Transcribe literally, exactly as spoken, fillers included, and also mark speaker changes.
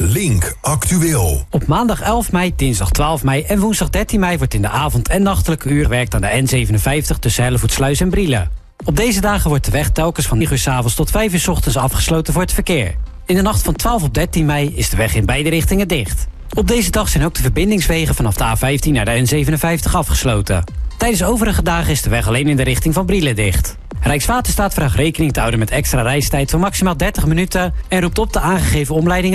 Speaker 1: Link Actueel.
Speaker 2: Op maandag elf mei, dinsdag twaalf mei en woensdag dertien mei... wordt in de avond- en nachtelijke uur gewerkt aan de N zevenenvijftig... tussen Hellevoetsluis en Brielen. Op deze dagen wordt de weg telkens van negen uur 's avonds tot vijf uur 's ochtends afgesloten voor het verkeer. In de nacht van twaalf op dertien mei is de weg in beide richtingen dicht. Op deze dag zijn ook de verbindingswegen vanaf de A vijftien naar de N zevenenvijftig afgesloten. Tijdens overige dagen is de weg alleen in de richting van Brielen dicht. Rijkswaterstaat vraagt rekening te houden met extra reistijd van maximaal dertig minuten... en roept op de aangegeven omleidingen